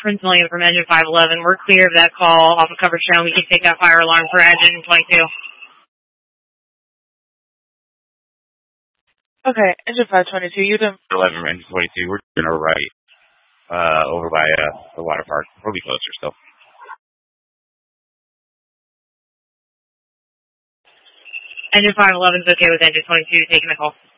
Prince William from engine 511. We're clear of that call off of cover show. We can take that fire alarm for engine 22. Okay, engine 522, you done 11, engine 22, we're going to right, over by, the water park. We'll be closer still. Engine 511 is okay with engine 22 taking the call.